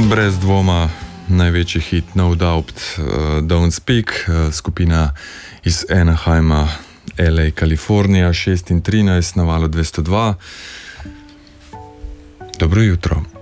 Brez dvoma največji hit No Doubt, Don't Speak, skupina iz Anaheima, LA, Kalifornija, 6 in 13 na valu 202. Dobro jutro.